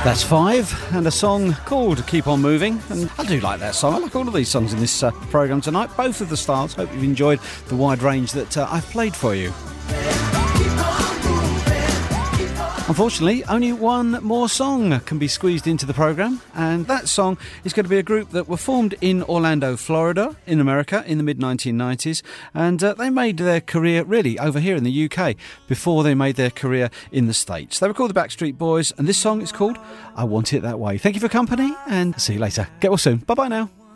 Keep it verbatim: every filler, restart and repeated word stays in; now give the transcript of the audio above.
That's Five, and a song called Keep On Moving. And I do like that song. I like all of these songs in this uh, programme tonight, both of the styles. Hope you've enjoyed the wide range that uh, I've played for you. Unfortunately, only one more song can be squeezed into the programme, and that song is going to be a group that were formed in Orlando, Florida, in America, in the mid nineteen nineties, and uh, they made their career really over here in the U K before they made their career in the States. They were called the Backstreet Boys, and this song is called I Want It That Way. Thank you for company, and see you later. Get well soon. Bye-bye now.